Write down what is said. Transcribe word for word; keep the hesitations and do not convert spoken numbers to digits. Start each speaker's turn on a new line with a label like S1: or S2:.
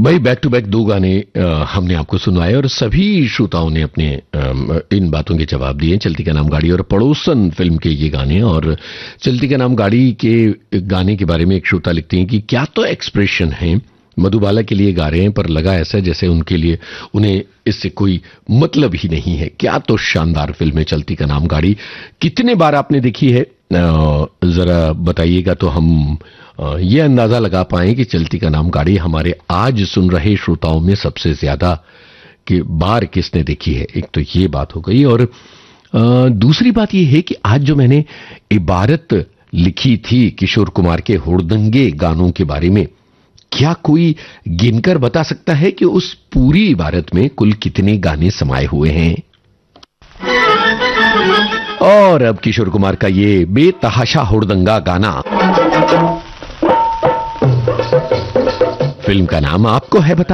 S1: भाई back to back दो गाने आ, हमने आपको सुनवाए और सभी श्रोताओं ने अपने आ, इन बातों के जवाब दिए। चलती का नाम गाड़ी और पड़ोसन फिल्म के ये गाने। और चलती का नाम गाड़ी के गाने के बारे में एक श्रोता लिखते हैं कि क्या तो एक्सप्रेशन है, मधुबाला के लिए गा रहे हैं पर लगा ऐसा जैसे उनके लिए उन्हें इससे कोई मतलब ही नहीं है। क्या तो शानदार फिल्म है चलती का नाम गाड़ी। कितने बार आपने देखी है जरा बताइएगा तो हम ये अंदाजा लगा पाए कि चलती का नाम गाड़ी हमारे आज सुन रहे श्रोताओं में सबसे ज्यादा कि बार किसने देखी है। एक तो ये बात हो गई और दूसरी बात ये है कि आज जो मैंने इबारत लिखी थी किशोर कुमार के हुड़दंगे गानों के बारे में, क्या कोई गिनकर बता सकता है कि उस पूरी इबारत में कुल कितने गाने समाये हुए हैं? और अब किशोर कुमार का ये बेतहाशा हुड़दंगा गाना। फिल्म का नाम आपको है बता